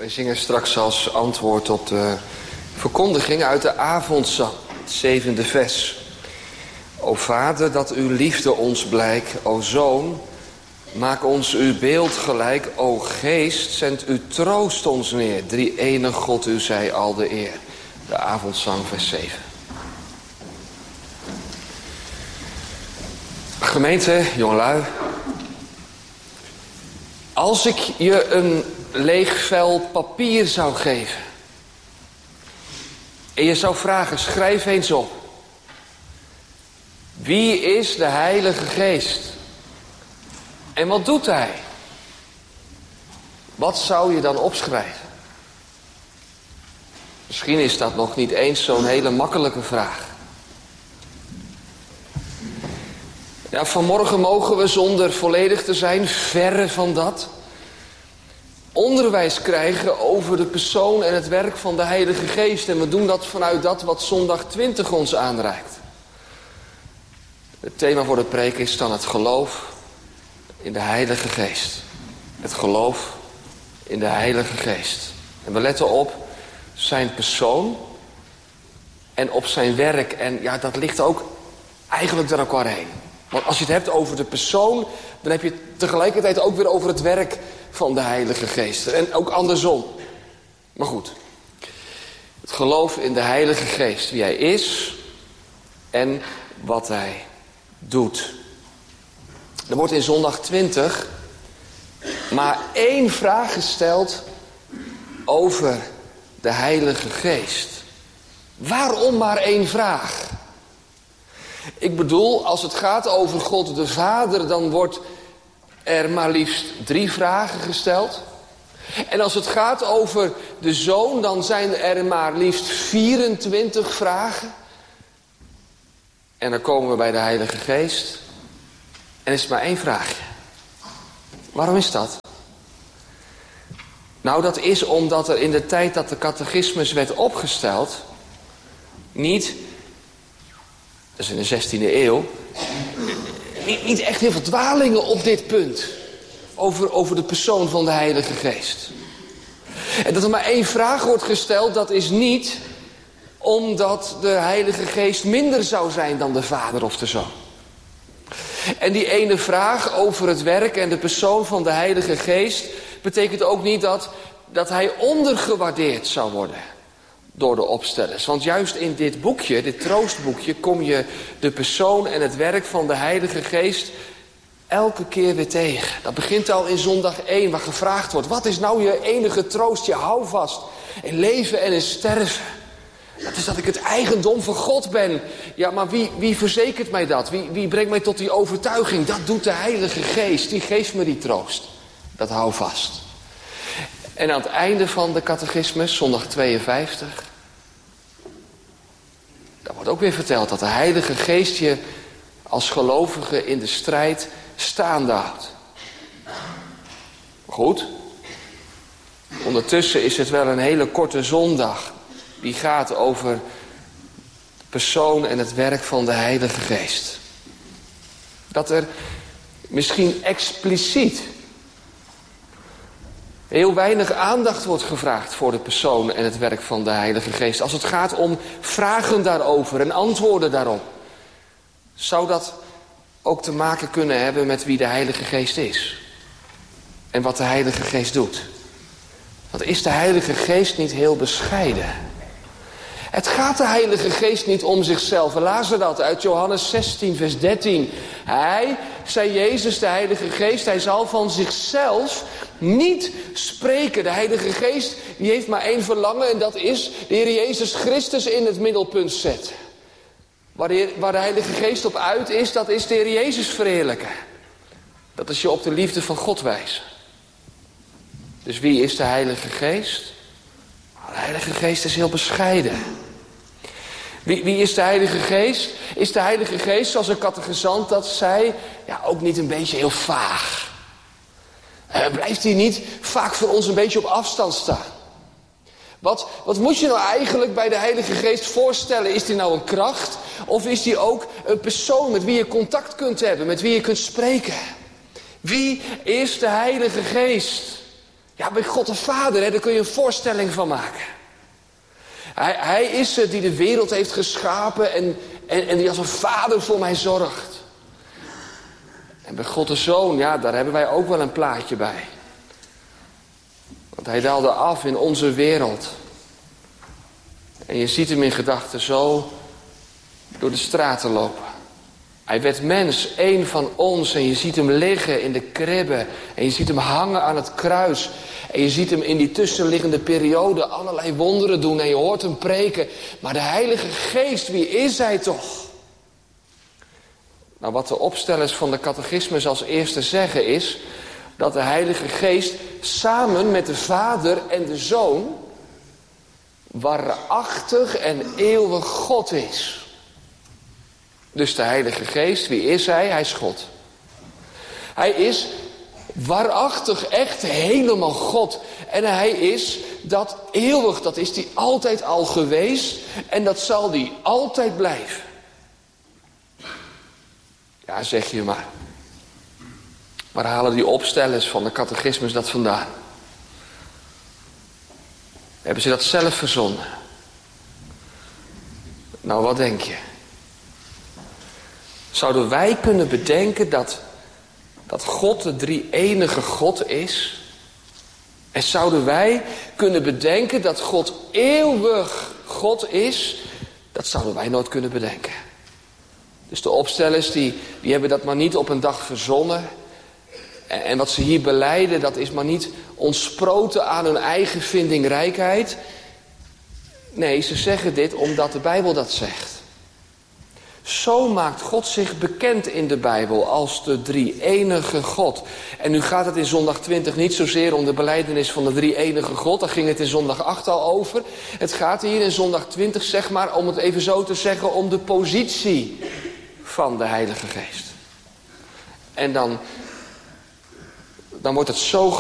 Wij zingen straks als antwoord op de verkondiging uit de avondzang, het 7e vers. O Vader, dat uw liefde ons blijkt, o Zoon, maak ons uw beeld gelijk, o Geest, zend uw troost ons neer. Drie-enig God, u zij al de eer. De avondzang, vers 7. Gemeente, jongelui, als ik je een leeg vel papier zou geven en je zou vragen, schrijf eens op. Wie is de Heilige Geest? En wat doet hij? Wat zou je dan opschrijven? Misschien is dat nog niet eens zo'n hele makkelijke vraag. Ja, vanmorgen mogen we, zonder volledig te zijn, verre van dat, onderwijs krijgen over de persoon en het werk van de Heilige Geest. En we doen dat vanuit dat wat zondag 20 ons aanreikt. Het thema voor de preek is dan het geloof in de Heilige Geest. Het geloof in de Heilige Geest. En we letten op zijn persoon en op zijn werk. En ja, dat ligt ook eigenlijk door elkaar heen. Want als je het hebt over de persoon, dan heb je het tegelijkertijd ook weer over het werk van de Heilige Geest. En ook andersom. Maar goed. Het geloof in de Heilige Geest. Wie hij is en wat hij doet. Er wordt in zondag 20 maar één vraag gesteld over de Heilige Geest. Waarom maar één vraag? Ik bedoel, als het gaat over God de Vader, dan wordt er maar liefst 3 vragen gesteld. En als het gaat over de Zoon, dan zijn er maar liefst 24 vragen. En dan komen we bij de Heilige Geest. En is maar 1 vraagje. Waarom is dat? Nou, dat is omdat er in de tijd dat de catechismus werd opgesteld niet, dat is in de 16e eeuw, niet echt heel veel dwalingen op dit punt. Over de persoon van de Heilige Geest. En dat er maar 1 vraag wordt gesteld, dat is niet omdat de Heilige Geest minder zou zijn dan de Vader of de Zoon. En die ene vraag over het werk en de persoon van de Heilige Geest betekent ook niet dat hij ondergewaardeerd zou worden door de opstellers. Want juist in dit boekje, dit troostboekje, kom je de persoon en het werk van de Heilige Geest elke keer weer tegen. Dat begint al in zondag 1, waar gevraagd wordt: wat is nou je enige troost, je houvast in leven en in sterven? Dat is dat ik het eigendom van God ben. Ja, maar wie verzekert mij dat? Wie brengt mij tot die overtuiging? Dat doet de Heilige Geest. Die geeft me die troost. Dat hou vast. En aan het einde van de catechismus, zondag 52... daar wordt ook weer verteld dat de Heilige Geest je als gelovige in de strijd staande houdt. Goed. Ondertussen is het wel een hele korte zondag die gaat over de persoon en het werk van de Heilige Geest. Dat er misschien expliciet heel weinig aandacht wordt gevraagd voor de persoon en het werk van de Heilige Geest. Als het gaat om vragen daarover en antwoorden daarop, zou dat ook te maken kunnen hebben met wie de Heilige Geest is. En wat de Heilige Geest doet. Want is de Heilige Geest niet heel bescheiden? Het gaat de Heilige Geest niet om zichzelf. We lazen dat uit Johannes 16, vers 13. Hij, zei Jezus, de Heilige Geest, hij zal van zichzelf niet spreken. De Heilige Geest, die heeft maar 1 verlangen, en dat is de Heer Jezus Christus in het middelpunt zetten. Waar de Heilige Geest op uit is, dat is de Heer Jezus verheerlijken. Dat is je op de liefde van God wijzen. Dus wie is de Heilige Geest? De Heilige Geest is heel bescheiden. Wie is de Heilige Geest? Is de Heilige Geest, zoals een catechisant dat zei, ja, ook niet een beetje heel vaag? Blijft hij niet vaak voor ons een beetje op afstand staan? Wat moet je nou eigenlijk bij de Heilige Geest voorstellen? Is die nou een kracht? Of is die ook een persoon met wie je contact kunt hebben, met wie je kunt spreken? Wie is de Heilige Geest? Ja, bij God de Vader, daar kun je een voorstelling van maken. Hij is het die de wereld heeft geschapen en die als een vader voor mij zorgt. En bij God de Zoon, ja, daar hebben wij ook wel een plaatje bij. Want hij daalde af in onze wereld. En je ziet hem in gedachten zo door de straten lopen. Hij werd mens, één van ons. En je ziet hem liggen in de kribbe. En je ziet hem hangen aan het kruis. En je ziet hem in die tussenliggende periode allerlei wonderen doen. En je hoort hem preken. Maar de Heilige Geest, wie is hij toch? Nou, wat de opstellers van de catechismus als eerste zeggen is dat de Heilige Geest samen met de Vader en de Zoon waarachtig en eeuwig God is. Dus de Heilige Geest, wie is hij? Hij is God. Hij is waarachtig echt helemaal God. En hij is dat eeuwig, dat is hij altijd al geweest en dat zal hij altijd blijven. Ja, zeg je maar. Waar halen die opstellers van de catechismus dat vandaan? Hebben ze dat zelf verzonnen? Nou, wat denk je? Zouden wij kunnen bedenken dat God de drie-enige God is? En zouden wij kunnen bedenken dat God eeuwig God is? Dat zouden wij nooit kunnen bedenken. Dus de opstellers die hebben dat maar niet op een dag verzonnen. En wat ze hier belijden, dat is maar niet ontsproten aan hun eigen vindingrijkheid. Nee, ze zeggen dit omdat de Bijbel dat zegt. Zo maakt God zich bekend in de Bijbel als de drie-enige God. En nu gaat het in zondag 20 niet zozeer om de belijdenis van de drie-enige God. Daar ging het in zondag 8 al over. Het gaat hier in zondag 20, zeg maar, om het even zo te zeggen, om de positie van de Heilige Geest. En dan wordt het zo